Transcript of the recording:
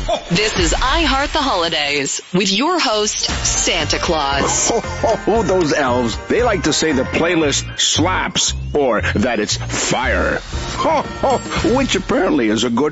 This is I Heart the Holidays with your host, Santa Claus. Oh, those elves. They like to say the playlist slaps or that it's fire. Which apparently is a good